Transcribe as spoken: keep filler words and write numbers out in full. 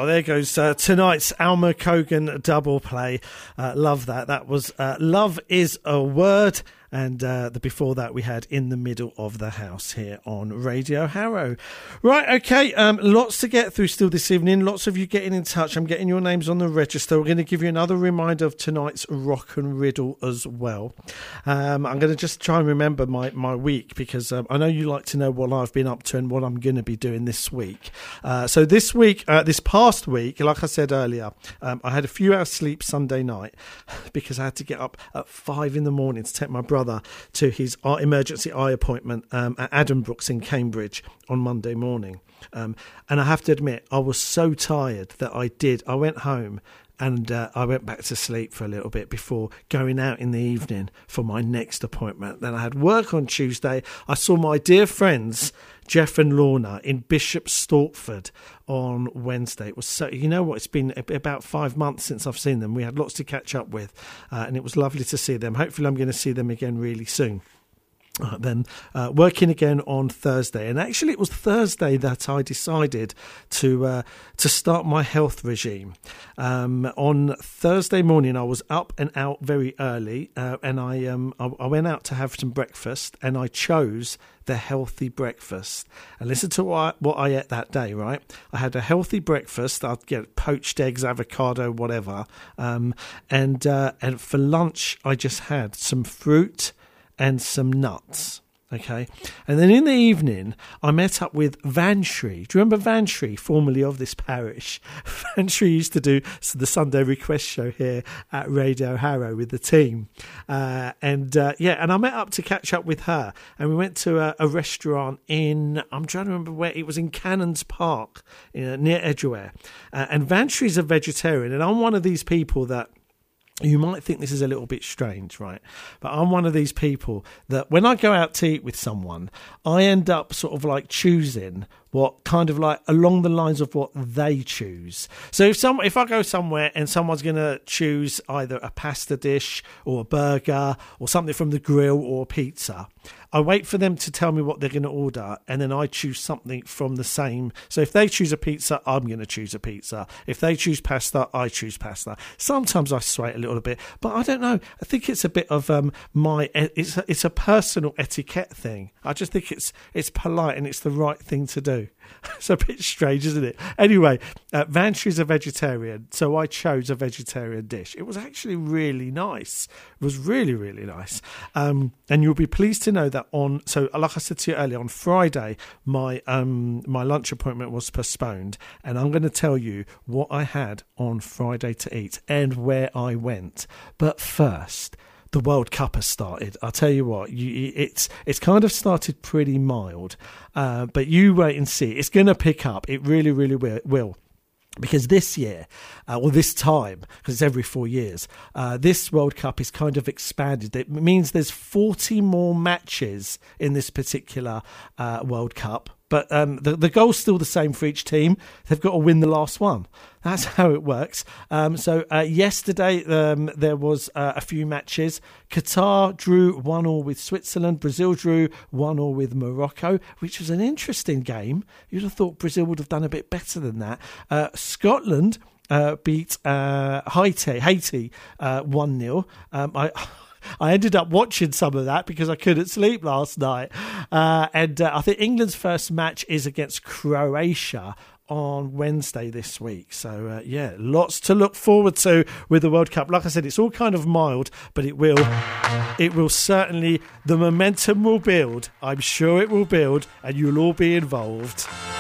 there goes uh, tonight's Alma Cogan double play. Uh, love that. That was uh, Love Is a Word. And uh, the before that we had In the Middle of the House here on Radio Harrow. Right, okay, um, lots to get through still this evening. Lots of you getting in touch. I'm getting your names on the register. We're going to give you another reminder of tonight's Rock and Riddle as well. Um, I'm going to just try and remember my, my week because um, I know you like to know what I've been up to and what I'm going to be doing this week. Uh, so this week, uh, this past week, like I said earlier, um, I had a few hours sleep Sunday night because I had to get up at five in the morning to take my brother to his emergency eye appointment um, at Addenbrooke's in Cambridge on Monday morning. Um, and I have to admit, I was so tired that I did. I went home and uh, I went back to sleep for a little bit before going out in the evening for my next appointment. Then I had work on Tuesday. I saw my dear friends, Jeff and Lorna, in Bishop Stortford on Wednesday. It was so, you know what, it's been about five months since I've seen them. We had lots to catch up with, uh, and it was lovely to see them. Hopefully I'm going to see them again really soon. Uh, then uh, working again on Thursday, and actually it was Thursday that I decided to uh, to start my health regime. Um, on Thursday morning, I was up and out very early, uh, and I um I, I went out to have some breakfast, and I chose the healthy breakfast. And listen to what I, what I ate that day. Right, I had a healthy breakfast. I'd get poached eggs, avocado, whatever, um, and uh, and for lunch I just had some fruit and some nuts, okay? And then in the evening, I met up with Vantry. Do you remember Vantry, formerly of this parish? Vantry used to do the Sunday request show here at Radio Harrow with the team. Uh, and, uh, yeah, and I met up to catch up with her. And we went to a, a restaurant in, I'm trying to remember where, it was in Cannons Park, uh, near Edgware. Uh, and Vantry's a vegetarian, and I'm one of these people that, you might think this is a little bit strange, right? But I'm one of these people that when I go out to eat with someone, I end up sort of like choosing what kind of like along the lines of what they choose. So if some, if I go somewhere and someone's going to choose either a pasta dish or a burger or something from the grill or a pizza, I wait for them to tell me what they're going to order, and then I choose something from the same. So if they choose a pizza, I'm going to choose a pizza. If they choose pasta, I choose pasta. Sometimes I sway a little bit, but I don't know. I think it's a bit of um my it's a, it's a personal etiquette thing. I just think it's it's polite and it's the right thing to do. It's a bit strange, isn't it? Anyway, uh, Vantry's a vegetarian, so I chose a vegetarian dish. It was actually really nice. It was really, really nice. Um, and you'll be pleased to know that on, so like I said to you earlier, on Friday, my um, my lunch appointment was postponed. And I'm going to tell you what I had on Friday to eat and where I went. But first, the World Cup has started. I'll tell you what, you, it's it's kind of started pretty mild, uh, but you wait and see. It's going to pick up. It really, really will. will. Because this year, uh, or this time, because it's every four years, uh, this World Cup is kind of expanded. It means there's forty more matches in this particular uh, World Cup. But um, the, the goal's still the same for each team. They've got to win the last one. That's how it works. Um, so uh, yesterday um, there was uh, a few matches. Qatar drew one all with Switzerland. Brazil drew one all with Morocco, which was an interesting game. You'd have thought Brazil would have done a bit better than that. Uh, Scotland uh, beat uh, Haiti, Haiti uh, one nil. Um, I... I ended up watching some of that because I couldn't sleep last night. Uh, and uh, I think England's first match is against Croatia on Wednesday this week. So, uh, yeah, lots to look forward to with the World Cup. Like I said, it's all kind of mild, but it will, it will certainly, the momentum will build. I'm sure it will build, and you'll all be involved.